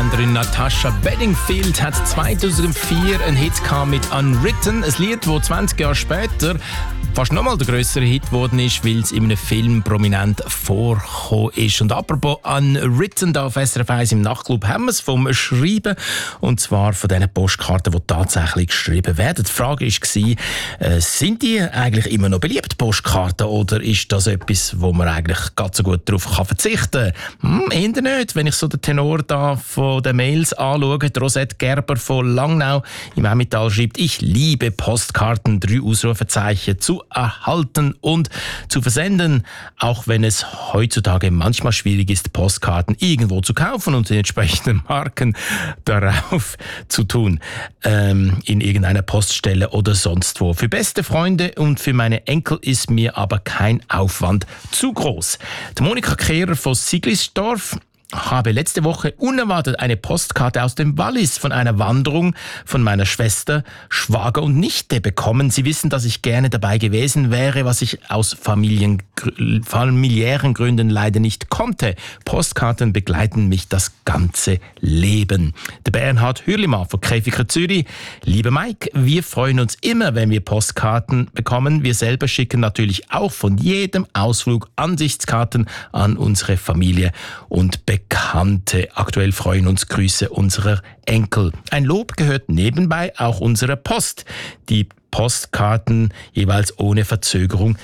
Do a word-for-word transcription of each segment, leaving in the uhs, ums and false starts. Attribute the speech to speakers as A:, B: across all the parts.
A: Engländerin Natasha Bedingfield hat zweitausendvier einen Hit mit «Unwritten», ein Lied, das zwanzig Jahre später fast nochmal der grössere Hit geworden ist, weil es in einem Film prominent vorgekommen ist. Und apropos «Unwritten», da auf S R F eins im Nachtclub haben wir es vom Schreiben, und zwar von diesen Postkarten, die tatsächlich geschrieben werden. Die Frage war, äh, sind die eigentlich immer noch beliebt, Postkarten, oder ist das etwas, wo man eigentlich ganz so gut darauf kann verzichten kann? Hm, eher nicht. Wenn ich so den Tenor da von den Mails anschaue, die Rosette Gerber von Langnau im Emmental schreibt: «Ich liebe Postkarten, drei Ausrufezeichen, zu erhalten und zu versenden, auch wenn es heutzutage manchmal schwierig ist, Postkarten irgendwo zu kaufen und die entsprechenden Marken darauf zu tun, ähm, in irgendeiner Poststelle oder sonst wo. Für beste Freunde und für meine Enkel ist mir aber kein Aufwand zu groß.» Die Monika Kehrer von Siglisdorf habe letzte Woche unerwartet eine Postkarte aus dem Wallis von einer Wanderung von meiner Schwester, Schwager und Nichte bekommen. Sie wissen, dass ich gerne dabei gewesen wäre, was ich aus Familien, familiären Gründen leider nicht konnte. Postkarten begleiten mich das ganze Leben. Der Bernhard Hürlimann von Käfiger Zürich: «Lieber Mike, wir freuen uns immer, wenn wir Postkarten bekommen. Wir selber schicken natürlich auch von jedem Ausflug Ansichtskarten an unsere Familie und Bekannte. Bekannte. Aktuell freuen uns Grüße unserer Enkel. Ein Lob gehört nebenbei auch unserer Post, die Postkarten jeweils ohne Verzögerung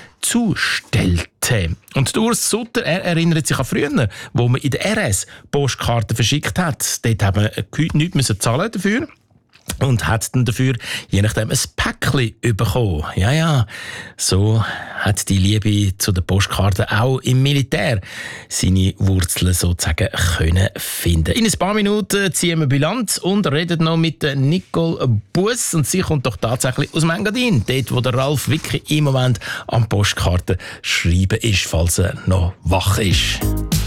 A: zustellte.» Und Urs Sutter, er erinnert sich an früher, wo man in der R S Postkarten verschickt hat. Dort haben wir nichts zahlen dafür. Und hat dann dafür, je nachdem, ein Päckchen bekommen. Ja, ja, so hat die Liebe zu den Postkarten auch im Militär seine Wurzeln sozusagen können finden. In ein paar Minuten ziehen wir Bilanz und reden noch mit Nicole Buss. Und sie kommt doch tatsächlich aus dem Engadin, dort, wo der Ralf Wicki im Moment am Postkarten schreiben ist, falls er noch wach ist.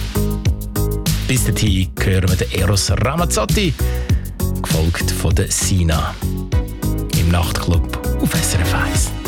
A: Bis dahin hören wir den Eros Ramazzotti, gefolgt von der Sina im Nachtclub auf S R F eins.